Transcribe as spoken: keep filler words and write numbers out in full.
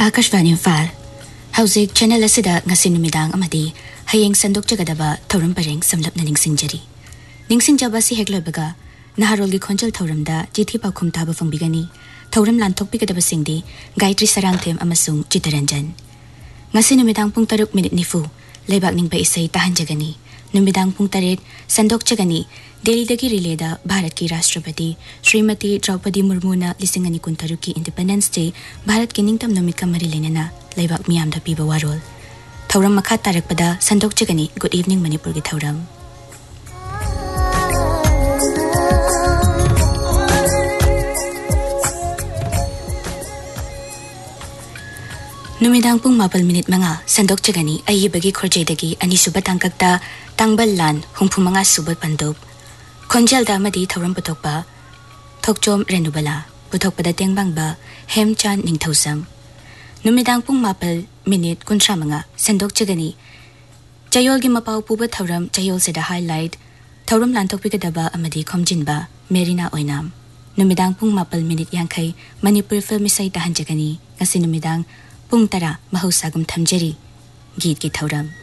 Akashvani File Hauzik Channel Asida Ngasin Numidang Amadi Hayeng Sandok Jagadaba Thorum Pareng Samlap na Ningsingjari Ningsingjaba si Heglobaga Naharol gi Khonjal Thoramda Jithi Paukhum Taba Fangbigani Thoram Lanthok Pigadaba Singdi Gayatri Sarangthem Amasung Chitaranjan Ngasin Numidang Pung Taruk Minute Nifu Leibak Ningba Isay Tahanjagani Numidang Pung Taret Sandok Jagani Delhi dagi rileda Bharat ki Rashtrapati Srimati Draupadi Murmu na lisingani kuntaruk ki Independence Day Bharat ki ningtam numit ka marilenana laibak miyamda piba warol Thauram makha tarakpada Sandok Jagani Good evening Manipur ki thauram Numidang pung mapal minute mga Sandok Jagani ay ibagi khorjay dagi ani subat tangkakta tangbal lan hungpu mga subat pandop Khonjal da madi thoram putokpa thokchom renubala putokpada tengbang ba hemchan ningthausam numidang pung mapal minute kuntra manga Sandok Jagani chayol gi mapau puba thoram chayol seda highlight thoram lantok pikadaba amadi khomjin ba merina oinam numidang pung mapal minute yangkai Manipur film isai tahan jagani ngasi numidang pung tara mahusagum thamjari git ki thoram